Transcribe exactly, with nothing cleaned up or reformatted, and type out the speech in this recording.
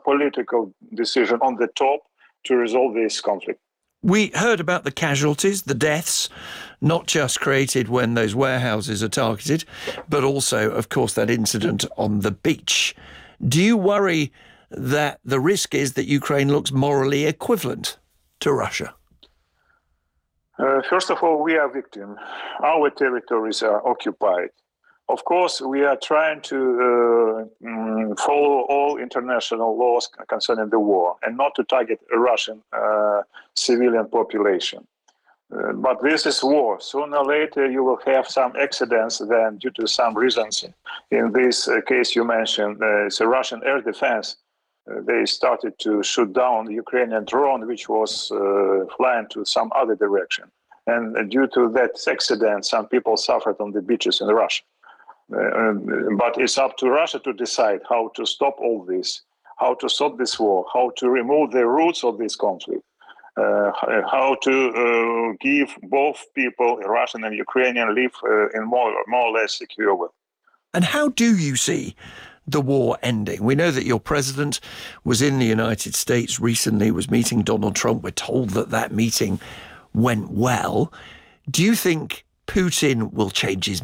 political decision on the top to resolve this conflict. We heard about the casualties, the deaths, not just created when those warehouses are targeted, but also, of course, that incident on the beach. Do you worry that the risk is that Ukraine looks morally equivalent to Russia? Uh, first of all, we are victims. Our territories are occupied. Of course, we are trying to uh, mm, follow all international laws concerning the war and not to target a Russian uh, civilian population. Uh, but this is war. Sooner or later, you will have some accidents then due to some reasons. In this uh, case you mentioned, uh, it's a Russian air defense. Uh, they started to shoot down the Ukrainian drone, which was uh, flying to some other direction. And uh, due to that accident, some people suffered on the beaches in Russia. Uh, but it's up to Russia to decide how to stop all this, how to stop this war, how to remove the roots of this conflict, uh, how to uh, give both people, Russian and Ukrainian, live uh, in more, more or less secure way. And how do you see the war ending? We know that your president was in the United States recently, was meeting Donald Trump. We're told that that meeting went well. Do you think Putin will change his